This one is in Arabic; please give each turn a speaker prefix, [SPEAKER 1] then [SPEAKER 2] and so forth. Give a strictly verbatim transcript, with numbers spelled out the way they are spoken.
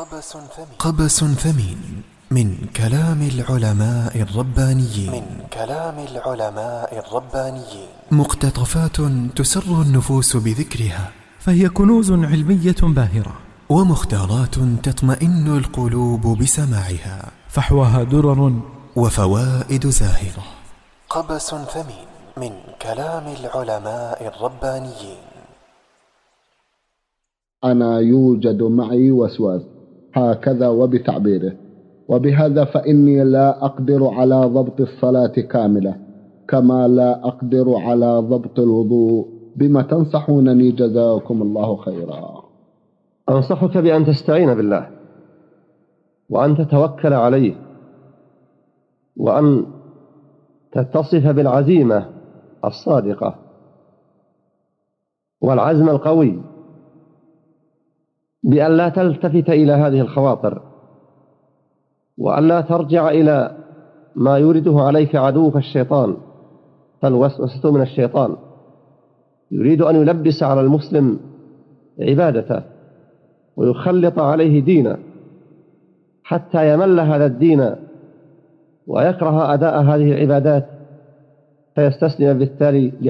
[SPEAKER 1] قبس ثمين, قبس ثمين من كلام العلماء الربانيين من كلام العلماء الربانيين مقتطفات تسر النفوس بذكرها،
[SPEAKER 2] فهي كنوز علمية باهرة،
[SPEAKER 1] ومختارات تطمئن القلوب بسماعها،
[SPEAKER 2] فحواها درر
[SPEAKER 1] وفوائد زاهرة. قبس ثمين من كلام العلماء الربانيين.
[SPEAKER 3] أنا يوجد معي وسواس، هكذا وبتعبيره، وبهذا فإني لا أقدر على ضبط الصلاة كاملة، كما لا أقدر على ضبط الوضوء. بما تنصحونني جزاكم الله خيرا؟
[SPEAKER 4] أنصحك بأن تستعين بالله، وأن تتوكل عليه، وأن تتصف بالعزيمة الصادقة والعزم القوي، بأن لا تلتفت إلى هذه الخواطر، وأن لا ترجع إلى ما يورده عليك عدوك الشيطان. فالوسوسة من الشيطان يريد أن يلبس على المسلم عبادته ويخلط عليه دينه حتى يمل هذا الدين ويكره أداء هذه العبادات، فيستسلم بالتالي